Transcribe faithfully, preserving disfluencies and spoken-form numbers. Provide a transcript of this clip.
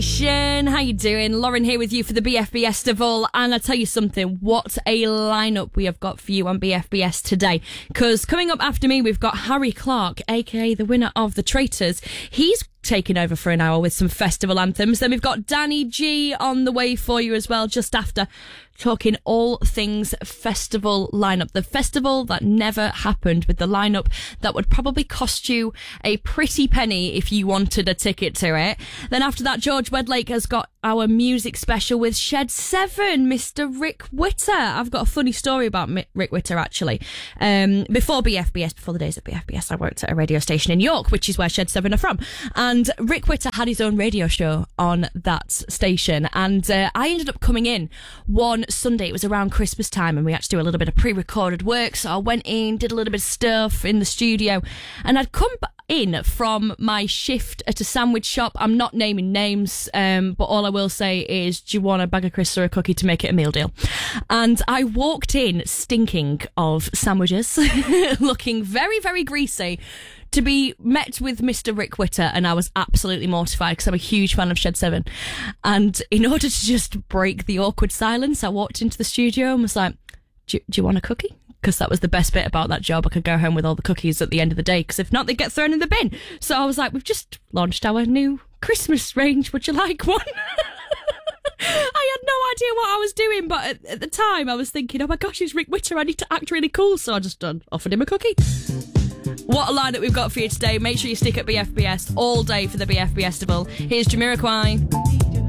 How you doing? Lauren here with you for the B F B Festival, and I'll tell you something, what a lineup we have got for you on B F B S today, because coming up after me we've got Harry Clark, aka the winner of The Traitors. He's taking over for an hour with some festival anthems. Then we've got Danny G on the way for you as well just after, talking all things festival lineup. The festival that never happened, with the lineup that would probably cost you a pretty penny if you wanted a ticket to it. Then after that, George Wedlake has got our music special with Shed seven, Mister Rick Witter. I've got a funny story about Rick Witter, actually. Um, before B F B S, before the days of B F B S, I worked at a radio station in York, which is where Shed seven are from. And Rick Witter had his own radio show on that station. And uh, I ended up coming in one Sunday. It was around Christmas time, and we had to do a little bit of pre-recorded work. So I went in, did a little bit of stuff in the studio, and I'd come in from my shift at a sandwich shop. I'm not naming names, um, but all I will say is, do you want a bag of crisps or a cookie to make it a meal deal? And I walked in stinking of sandwiches, looking very, very greasy, to be met with Mister Rick Witter, and I was absolutely mortified because I'm a huge fan of Shed seven. And in order to just break the awkward silence, I walked into the studio and was like, do, do you want a cookie? Because that was the best bit about that job. I could go home with all the cookies at the end of the day, because if not, they get thrown in the bin. So I was like, we've just launched our new Christmas range. Would you like one? I had no idea what I was doing, but at, at the time I was thinking, oh my gosh, it's Rick Witter, I need to act really cool. So I just uh, offered him a cookie. What a lineup we've got for you today. Make sure you stick at B F B S all day for the B F B Festival. Here's Jamiroquai.